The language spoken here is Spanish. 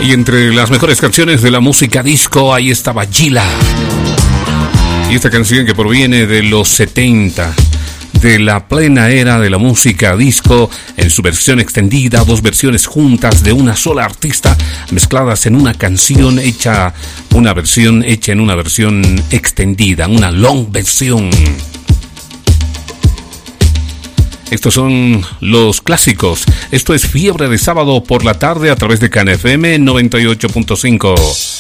Y entre las mejores canciones de la música disco, ahí estaba Gila. Y esta canción que proviene de los 70, de la plena era de la música disco, en su versión extendida, dos versiones juntas de una sola artista, mezcladas en una canción hecha en una versión extendida, una long versión. Estos son los clásicos. Esto es Fiebre de Sábado por la tarde a través de CAN FM 98.5.